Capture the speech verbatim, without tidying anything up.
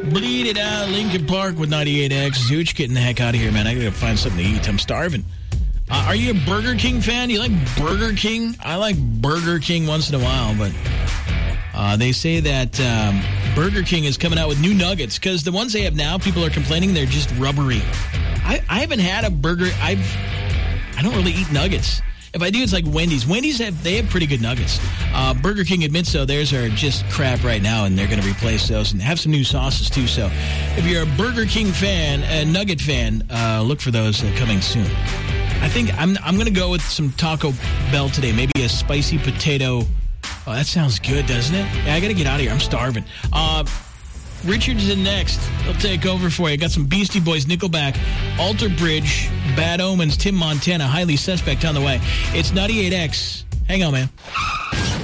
Bleed it out, Lincoln Park with ninety-eight X. Zooch, getting the heck out of here, man. I gotta find something to eat. I'm starving. Uh, are you a Burger King fan? Do you like Burger King? I like Burger King once in a while, but uh, they say that um, Burger King is coming out with new nuggets because the ones they have now, people are complaining they're just rubbery. I, I haven't had a burger. I've I don't really eat nuggets. If I do, it's like Wendy's. Wendy's, have they have pretty good nuggets. Uh, Burger King admits, though, theirs are just crap right now, and they're going to replace those and have some new sauces, too. So if you're a Burger King fan, a Nugget fan, uh, look for those uh, coming soon. I think I'm I'm going to go with some Taco Bell today. Maybe a spicy potato. Oh, that sounds good, doesn't it? Yeah, I got to get out of here. I'm starving. Uh, Richard's in next. He'll take over for you. Got some Beastie Boys, Nickelback, Alter Bridge, Bad Omens, Tim Montana, Highly Suspect on the way. It's ninety-eight X. Hang on, man.